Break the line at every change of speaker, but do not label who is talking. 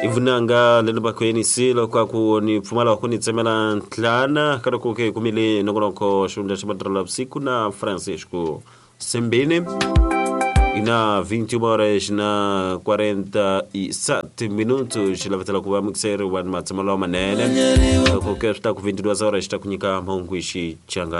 ivunanga lelo bakweni silo kwa kuoni pfumala kuni tsemela ntlana kada kuke kumile nokonoko shunda shabadrala usiku na Francisco Sembene ina 21 horas na 47 minutos lavatela kuva mixer wan matsamalo manene kuke sta ku 22 horas sta kunyika maungwishi changa